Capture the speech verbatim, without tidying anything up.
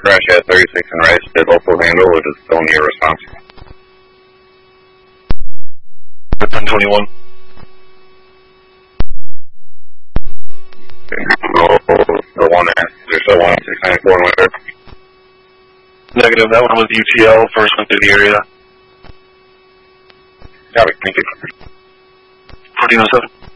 crash at thirty-six and Rice, did local handle, or just still near response? ten twenty-one. The one at, there's still one at six ninety-four and whatever. Negative, that one was U T L, first went through the area. Got it, thank you. fourteen oh seven.